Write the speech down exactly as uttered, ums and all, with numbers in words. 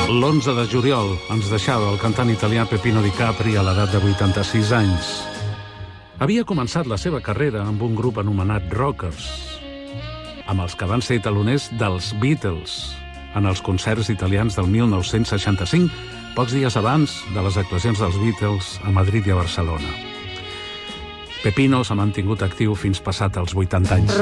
L'onze de juliol ens deixava el cantant italià Peppino Di Capri a l'edat de vuitanta-sis anys. Havia començat la seva carrera amb un grup anomenat Rockers, amb els que van ser taloners dels Beatles en els concerts italians del mil nou-cents seixanta-cinc, pocs dies abans de les actuacions dels Beatles a Madrid i a Barcelona. Peppino s'ha mantingut actiu fins passat els vuitanta anys.